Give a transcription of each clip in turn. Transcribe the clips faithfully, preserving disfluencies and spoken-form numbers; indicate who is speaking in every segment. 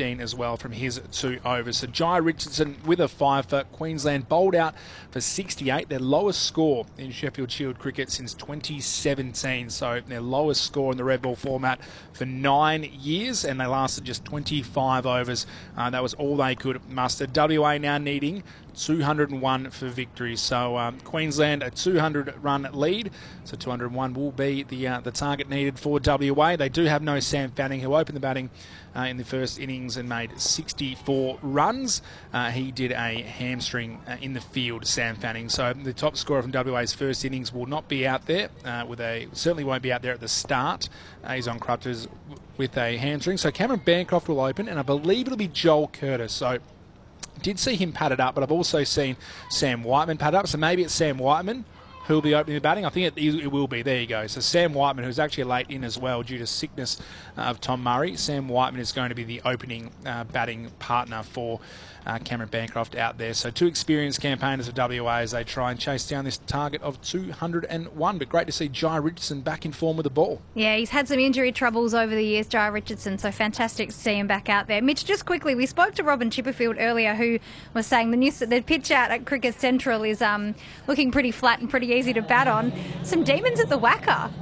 Speaker 1: fifteen as well from his two overs. So Jai Richardson with a five for Queensland, bowled out for sixty-eight, their lowest score in Sheffield Shield cricket since twenty seventeen. So their lowest score in the red ball format for nine years, and they lasted just twenty-five overs. Uh, that was all they could muster. W A now needing two hundred one for victory. So um, Queensland a two hundred run lead. So two hundred one will be the uh, the target needed for W A. They do have no Sam Fanning, who opened the batting uh, in the first innings and made sixty-four runs. Uh, he did a hamstring uh, in the field, Sam Fanning. So the top scorer from W A's first innings will not be out there. Uh, with a certainly won't be out there at the start. Uh, he's on crutches with a hamstring. So Cameron Bancroft will open, and I believe it'll be Joel Curtis. So did see him padded up, but I've also seen Sam Whiteman padded up. So maybe it's Sam Whiteman who will be opening the batting. I think it, it will be. There you go. So Sam Whiteman, who's actually late in as well due to sickness uh, of Tom Murray. Sam Whiteman is going to be the opening uh, batting partner for uh, Cameron Bancroft out there. So two experienced campaigners of W A as they try and chase down this target of two hundred one. But great to see Jai Richardson back in form with the ball.
Speaker 2: Yeah, he's had some injury troubles over the years, Jai Richardson, so fantastic to see him back out there. Mitch, just quickly, we spoke to Robin Chipperfield earlier, who was saying the news, the pitch out at Cricket Central is um, looking pretty flat and pretty easy to bat on. Some demons at the Wacker.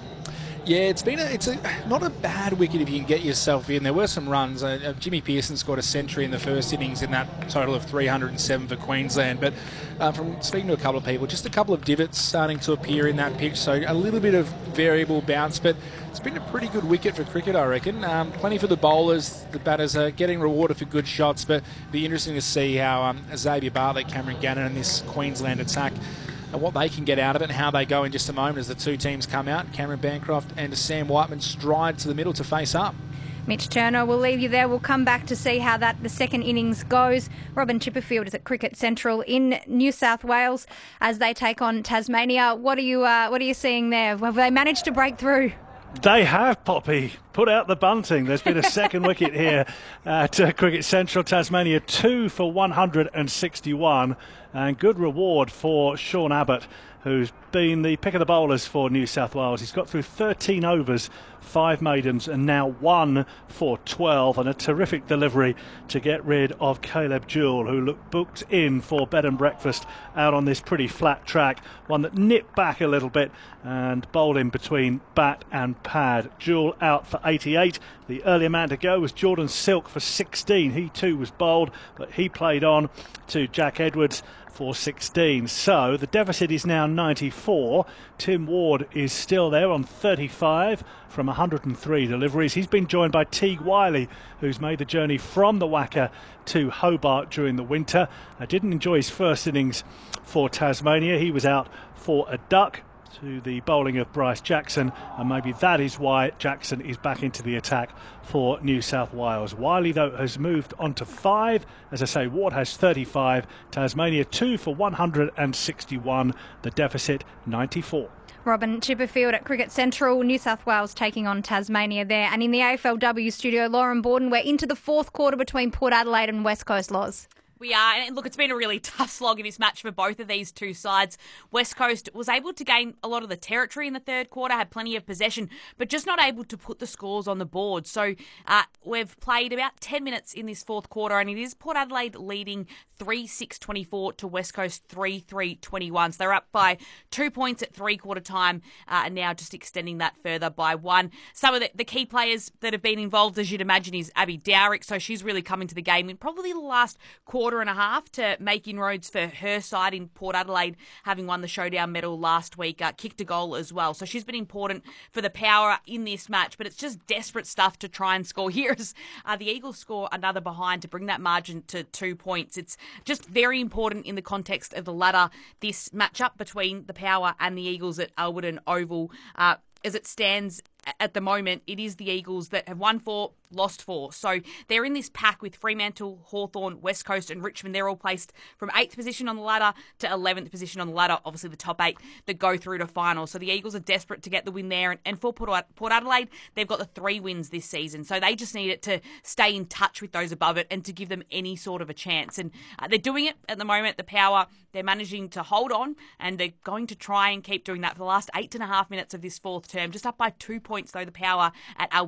Speaker 1: Yeah, it's been a, it's a, not a bad wicket if you can get yourself in. There were some runs. Uh, Jimmy Pearson scored a century in the first innings in that total of three hundred seven for Queensland. But uh, from speaking to a couple of people, just a couple of divots starting to appear in that pitch. So a little bit of variable bounce, but it's been a pretty good wicket for cricket, I reckon. Um, plenty for the bowlers. The batters are getting rewarded for good shots, but it'll be interesting to see how um, Xavier Bartlett, Cameron Gannon and this Queensland attack and what they can get out of it and how they go in just a moment as the two teams come out. Cameron Bancroft and Sam Whiteman stride to the middle to face up.
Speaker 2: Mitch Turner, we'll leave you there. We'll come back to see how that the second innings goes. Robin Chipperfield is at Cricket Central in New South Wales as they take on Tasmania. What are you uh, what are you seeing there? Have they managed to break through?
Speaker 3: They have, Poppy. Put out the bunting. There's been a second wicket here at uh, Cricket Central. Tasmania two for one hundred sixty-one, and good reward for Sean Abbott, who's been the pick of the bowlers for New South Wales. He's got through thirteen overs, five maidens, and now one for twelve, and a terrific delivery to get rid of Caleb Jewell, who looked booked in for bed and breakfast out on this pretty flat track, one that nipped back a little bit and bowled in between bat and pad. Jewell out for eighty-eight. The earlier man to go was Jordan Silk for sixteen. He too was bowled, but he played on to Jack Edwards for sixteen. So the deficit is now ninety-four. Tim Ward is still there on thirty-five from one hundred three deliveries. He's been joined by Teague Wiley, who's made the journey from the Wacker to Hobart during the winter. I didn't enjoy his first innings for Tasmania. He was out for a duck to the bowling of Bryce Jackson, and maybe that is why Jackson is back into the attack for New South Wales. Wiley, though, has moved on to five. As I say, Ward has thirty-five. Tasmania two for one hundred sixty-one. The deficit ninety-four.
Speaker 2: Robin Chipperfield at Cricket Central, New South Wales taking on Tasmania there. And in the A F L W studio, Lauren Borden, we're into the fourth quarter between Port Adelaide and West Coast, Loz.
Speaker 4: We are, and look, it's been a really tough slog in this match for both of these two sides. West Coast was able to gain a lot of the territory in the third quarter, had plenty of possession, but just not able to put the scores on the board. So uh, we've played about ten minutes in this fourth quarter, and it is Port Adelaide leading three six twenty-four to West Coast three three twenty-one. So they're up by two points at three-quarter time, uh, and now just extending that further by one. Some of the, the key players that have been involved, as you'd imagine, is Abby Dowrick, so she's really come into the game in probably the last quarter and a half to make inroads for her side in Port Adelaide, having won the showdown medal last week, uh, kicked a goal as well. So she's been important for the Power in this match, but it's just desperate stuff to try and score here as uh, the Eagles score another behind to bring that margin to two points. It's just very important in the context of the ladder, this matchup between the Power and the Eagles at Alberton Oval. Uh, as it stands at the moment, it is the Eagles that have won four, lost four. So they're in this pack with Fremantle, Hawthorn, West Coast and Richmond. They're all placed from eighth position on the ladder to eleventh position on the ladder. Obviously the top eight that go through to final. So the Eagles are desperate to get the win there. And, and for Port Adelaide, they've got the three wins this season. So they just need it to stay in touch with those above it and to give them any sort of a chance. And uh, they're doing it at the moment. The Power, they're managing to hold on, and they're going to try and keep doing that for the last eight and a half minutes of this fourth term. Just up by two points, though, the Power at Alberton.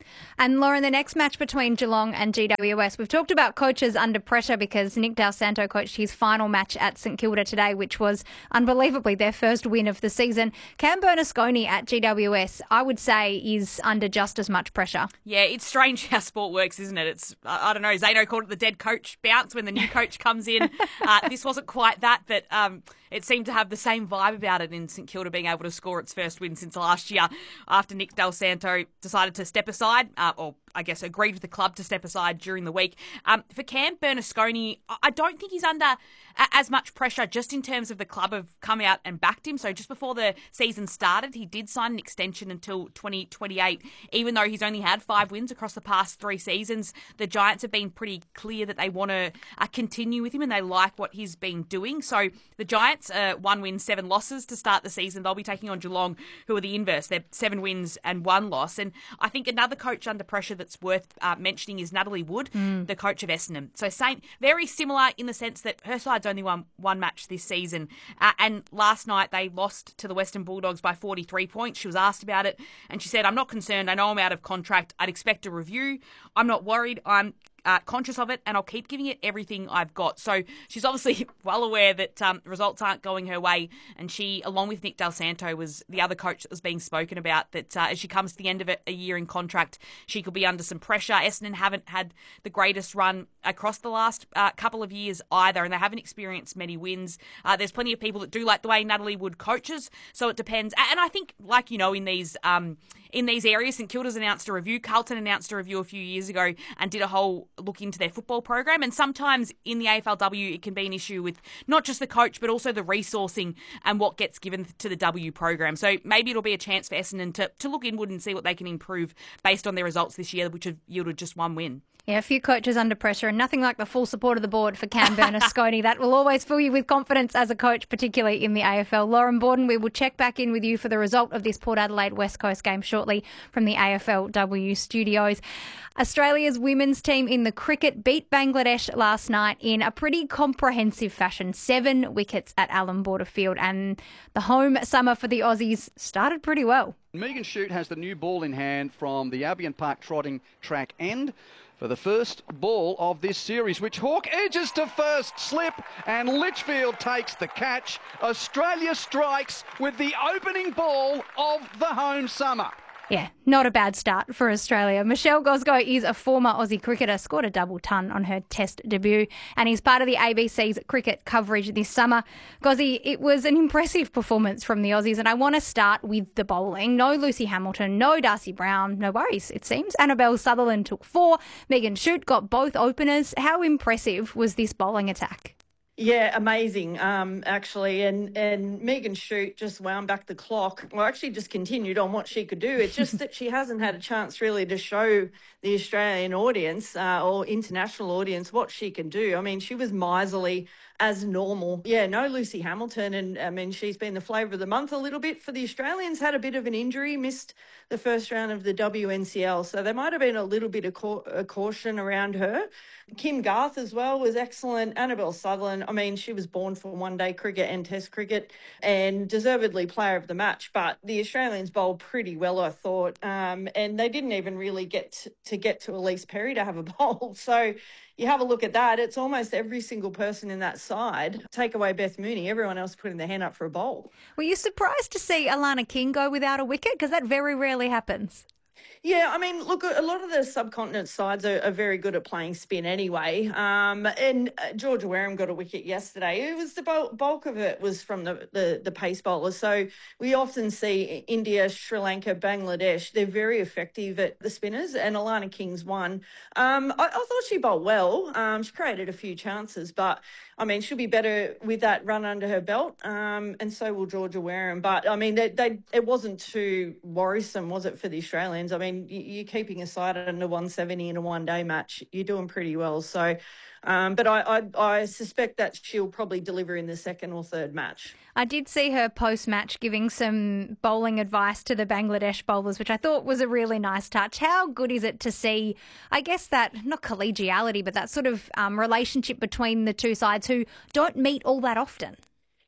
Speaker 2: And Lauren, the next match between Geelong and G W S, we've talked about coaches under pressure because Nick Dal Santo coached his final match at St Kilda today, which was unbelievably their first win of the season. Cam Bernasconi at G W S, I would say, is under just as much pressure.
Speaker 4: Yeah, it's strange how sport works, isn't it? It's, I, I don't know, Zano called it the dead coach bounce when the new coach comes in. Uh, this wasn't quite that, but um, it seemed to have the same vibe about it in St Kilda being able to score its first win since last year after Nick Dal Santo decided to step aside, uh, or I guess agreed with the club to step aside during the week. Um, for Cam Bernasconi, I don't think he's under as much pressure just in terms of the club have come out and backed him. So just before the season started, he did sign an extension until twenty twenty-eight. Even though he's only had five wins across the past three seasons, the Giants have been pretty clear that they want to uh, continue with him and they like what he's been doing. So the Giants, uh, one win, seven losses to start the season. They'll be taking on Geelong, who are the inverse. They're seven wins and one loss. And I think another coach under pressure that's worth uh, mentioning is Natalie Wood, mm. the coach of Essendon. So same, very similar in the sense that her side's only won one match this season. Uh, and last night they lost to the Western Bulldogs by forty-three points. She was asked about it and she said, "I'm not concerned. I know I'm out of contract. I'd expect a review. I'm not worried. I'm Uh, conscious of it, and I'll keep giving it everything I've got." So she's obviously well aware that um, results aren't going her way, and she, along with Nick Dal Santo, was the other coach that was being spoken about, that uh, as she comes to the end of it, a year in contract, she could be under some pressure. Essendon haven't had the greatest run across the last uh, couple of years either, and they haven't experienced many wins. Uh, there's plenty of people that do like the way Natalie Wood coaches, so it depends. And I think, like you know, in these um, in these areas, St Kilda's announced a review, Carlton announced a review a few years ago and did a whole look into their football program. And sometimes in the A F L W, it can be an issue with not just the coach, but also the resourcing and what gets given to the W program. So maybe it'll be a chance for Essendon to, to look inward and see what they can improve based on their results this year, which have yielded just one win.
Speaker 2: Yeah, a few coaches under pressure and nothing like the full support of the board for Cam Bernasconi. That will always fill you with confidence as a coach, particularly in the A F L. Lauren Borden, we will check back in with you for the result of this Port Adelaide West Coast game shortly from the A F L W studios. Australia's women's team in the cricket beat Bangladesh last night in a pretty comprehensive fashion. Seven wickets at Allan Border Field, and the home summer for the Aussies started pretty well.
Speaker 5: Megan Shute has the new ball in hand from the Albion Park trotting track end for the first ball of this series, which Hawke edges to first slip and Litchfield takes the catch. Australia strikes with the opening ball of the home summer.
Speaker 2: Yeah, not a bad start for Australia. Michelle Gosgow is a former Aussie cricketer, scored a double ton on her Test debut, and he's part of the A B C's cricket coverage this summer. Gozzy, it was an impressive performance from the Aussies, and I want to start with the bowling. No Lucy Hamilton, no Darcy Brown, no worries, it seems. Annabelle Sutherland took four. Megan Shute got both openers. How impressive was this bowling attack?
Speaker 6: Yeah, amazing, um, actually. And, and Megan Shute just wound back the clock. Well, actually just continued on what she could do. It's just that she hasn't had a chance really to show the Australian audience uh, or international audience what she can do. I mean, she was miserly as normal. Yeah, no Lucy Hamilton. And, I mean, she's been the flavour of the month a little bit for the Australians. Had a bit of an injury, missed the first round of the W N C L. So there might have been a little bit of ca- a caution around her. Kim Garth as well was excellent. Annabelle Sutherland, I mean, she was born for one-day cricket and Test cricket and deservedly player of the match. But the Australians bowled pretty well, I thought. Um, and they didn't even really get to, to get to Elise Perry to have a bowl. So you have a look at that. It's almost every single person in that side. Take away Beth Mooney, everyone else putting their hand up for a bowl.
Speaker 2: Were you surprised to see Alana King go without a wicket? Because that very rarely happens.
Speaker 6: Yeah, I mean, look, a lot of the subcontinent sides are, are very good at playing spin anyway. Um, and Georgia Wareham got a wicket yesterday. It was the bulk, bulk of it was from the, the, the pace bowlers. So we often see India, Sri Lanka, Bangladesh. They're very effective at the spinners, and Alana King's one. Um, I, I thought she bowled well. Um, she created a few chances, but I mean, she'll be better with that run under her belt, um, and so will Georgia Wareham. But, I mean, they, they, it wasn't too worrisome, was it, for the Australians? I mean, you're keeping a side under one seventy in a one-day match. You're doing pretty well. So, um, but I, I, I suspect that she'll probably deliver in the second or third match.
Speaker 2: I did see her post-match giving some bowling advice to the Bangladesh bowlers, which I thought was a really nice touch. How good is it to see, I guess, that, not collegiality, but that sort of um, relationship between the two sides who don't meet all that often?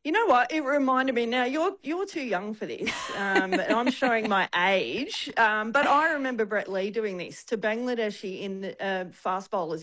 Speaker 6: You know what? It reminded me. Now you're you're too young for this. Um, and I'm showing my age. Um, but I remember Brett Lee doing this to Bangladeshi in uh, fast bowlers